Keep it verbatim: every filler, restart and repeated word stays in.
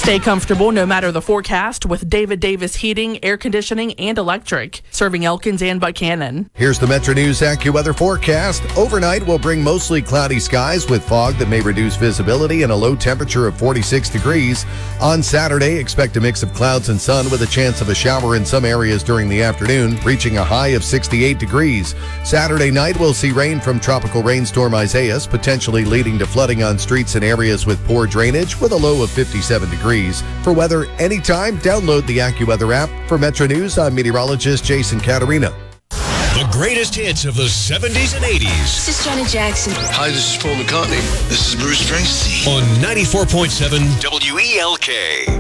Stay comfortable no matter the forecast with David Davis Heating, Air Conditioning, and Electric, serving Elkins and Buchanan. Here's the Metro News AccuWeather forecast. Overnight will bring mostly cloudy skies with fog that may reduce visibility and a low temperature of forty-six degrees. On Saturday, expect a mix of clouds and sun with a chance of a shower in some areas during the afternoon, reaching a high of sixty-eight degrees. Saturday night, we'll see rain from tropical rainstorm Isaias, potentially leading to flooding on streets in areas with poor drainage with a low of fifty-seven degrees. For weather anytime, download the AccuWeather app. For Metro News, I'm meteorologist Jason Caterina. The greatest hits of the seventies and eighties. This is Janet Jackson. Hi, this is Paul McCartney. This is Bruce Springsteen. On ninety-four point seven W E L K.